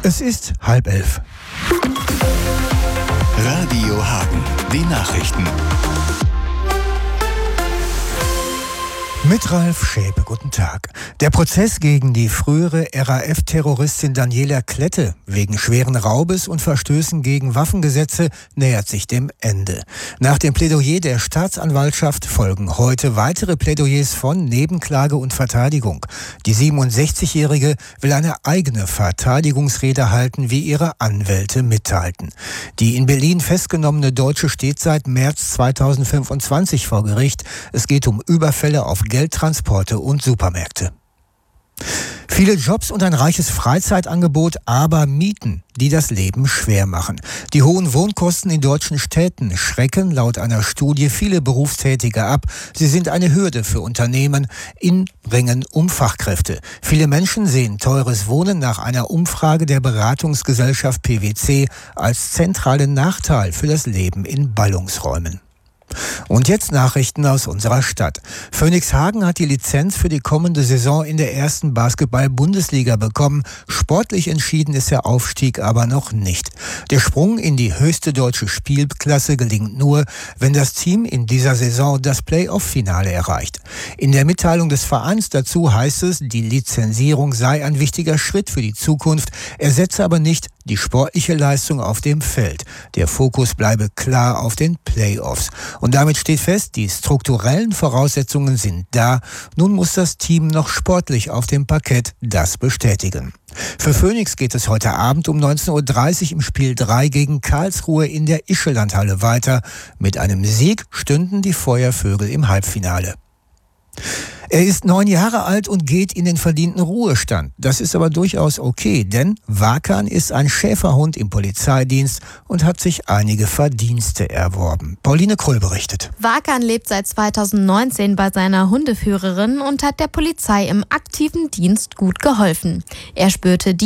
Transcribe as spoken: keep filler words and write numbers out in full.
Es ist halb elf. Radio Hagen, die Nachrichten. Mit Ralf Schäpe, guten Tag. Der Prozess gegen die frühere R A F-Terroristin Daniela Klette wegen schweren Raubes und Verstößen gegen Waffengesetze nähert sich dem Ende. Nach dem Plädoyer der Staatsanwaltschaft folgen heute weitere Plädoyers von Nebenklage und Verteidigung. Die siebenundsechzigjährige will eine eigene Verteidigungsrede halten, wie ihre Anwälte mitteilten. Die in Berlin festgenommene Deutsche steht seit März zweitausendfünfundzwanzig vor Gericht. Es geht um Überfälle auf Geldtransporte und Supermärkte. Viele Jobs und ein reiches Freizeitangebot, aber Mieten, die das Leben schwer machen. Die hohen Wohnkosten in deutschen Städten schrecken laut einer Studie viele Berufstätige ab. Sie sind eine Hürde für Unternehmen in Ringen um Fachkräfte. Viele Menschen sehen teures Wohnen nach einer Umfrage der Beratungsgesellschaft P wC als zentralen Nachteil für das Leben in Ballungsräumen. Und jetzt Nachrichten aus unserer Stadt. Phönix Hagen hat die Lizenz für die kommende Saison in der ersten Basketball-Bundesliga bekommen. Sportlich entschieden ist der Aufstieg aber noch nicht. Der Sprung in die höchste deutsche Spielklasse gelingt nur, wenn das Team in dieser Saison das Play-off-Finale erreicht. In der Mitteilung des Vereins dazu heißt es, die Lizenzierung sei ein wichtiger Schritt für die Zukunft, ersetze aber nicht die sportliche Leistung auf dem Feld. Der Fokus bleibe klar auf den Playoffs. Und damit steht fest, die strukturellen Voraussetzungen sind da. Nun muss das Team noch sportlich auf dem Parkett das bestätigen. Für Phönix geht es heute Abend um neunzehn Uhr dreißig im Spiel drei gegen Karlsruhe in der Ischelandhalle weiter. Mit einem Sieg stünden die Feuervögel im Halbfinale. Er ist neun Jahre alt und geht in den verdienten Ruhestand. Das ist aber durchaus okay, denn Wakan ist ein Schäferhund im Polizeidienst und hat sich einige Verdienste erworben. Pauline Kröll berichtet. Wakan lebt seit zweitausendneunzehn bei seiner Hundeführerin und hat der Polizei im aktiven Dienst gut geholfen. Er spürte die